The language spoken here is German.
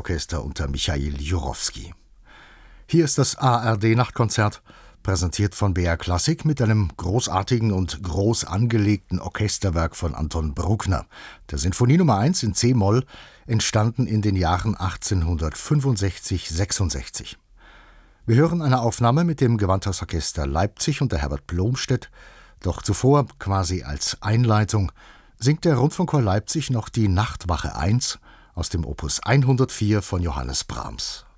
Sinfonieorchester unter Michail Jurowski. Hier ist das ARD-Nachtkonzert, präsentiert von BR Klassik mit einem großartigen und groß angelegten Orchesterwerk von Anton Bruckner, der Sinfonie Nummer 1 in C-Moll, entstanden in den Jahren 1865-66. Wir hören eine Aufnahme mit dem Gewandhausorchester Leipzig unter Herbert Blomstedt, doch zuvor, quasi als Einleitung, singt der Rundfunkchor Leipzig noch die Nachtwache 1 aus dem Opus 104 von Johannes Brahms.